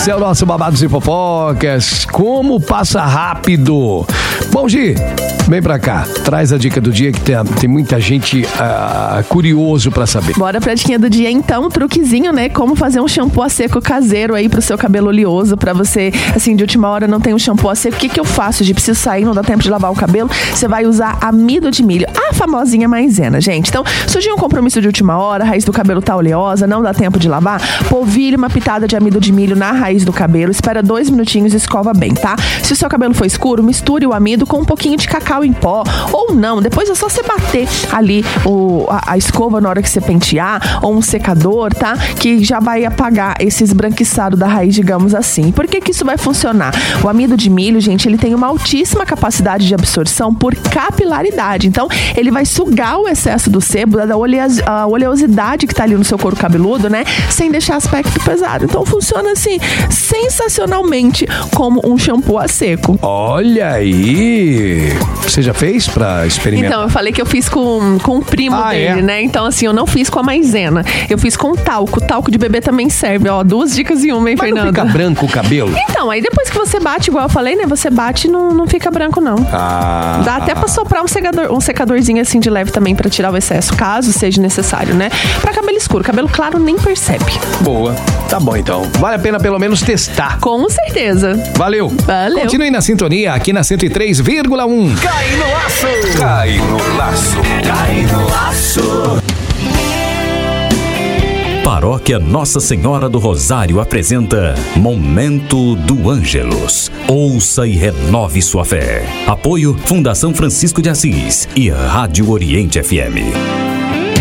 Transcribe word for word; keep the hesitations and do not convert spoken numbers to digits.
Esse é o nosso Babados e Fofocas. Como passa rápido. Bom, Gi, vem pra cá. Traz a dica do dia que tem, tem muita gente uh, curioso pra saber. Bora pra diquinha do dia então, truquezinho, né? Como fazer um shampoo a seco caseiro aí pro seu cabelo oleoso, pra você, assim, de última hora não tem um shampoo a seco. O que que eu faço? De preciso sair, não dá tempo de lavar o cabelo. Você vai usar amido de milho, a famosinha maisena, gente. Então, surgiu um compromisso de última hora, a raiz do cabelo tá oleosa, não dá tempo de lavar, polvilhe uma pitada de amido de milho na raiz do cabelo, espera dois minutinhos e escova bem, tá? Se o seu cabelo for escuro, misture o amido com um pouquinho de cacau em pó, ou não, depois é só você bater ali o, a, a escova na hora que você pentear, ou um secador, tá? Que já vai apagar esse esbranquiçado da raiz, digamos assim. Por que que isso vai funcionar? O amido de milho, gente, ele tem uma altíssima capacidade de absorção por capilaridade, então ele vai sugar o excesso do sebo, da oleos, a oleosidade que tá ali no seu couro cabeludo, né? Sem deixar aspecto pesado. Então funciona assim, sensacionalmente, como um shampoo a seco. Olha aí! Você já fez pra experimentar? Então, eu falei que eu fiz com, com o primo ah, dele, é? né? Então, assim, eu não fiz com a maisena. Eu fiz com talco. Talco de bebê também serve. Ó, duas dicas em uma, hein, Mas Fernando? não fica branco o cabelo? Então, aí depois que você bate, igual eu falei, né? Você bate e não, não fica branco, não. Ah. Dá até pra soprar um secador, um secadorzinho assim de leve também pra tirar o excesso, caso seja necessário, né? Pra cabelo escuro. Cabelo claro nem percebe. Boa. Tá bom, então. Vale a pena pelo menos testar. Com certeza. Valeu. Valeu. Continue na sintonia aqui na cento e três vírgula um. Cai no laço. Cai no laço. Cai no laço. Paróquia Nossa Senhora do Rosário apresenta Momento do Ângelus. Ouça e renove sua fé. Apoio Fundação Francisco de Assis e Rádio Oriente F M.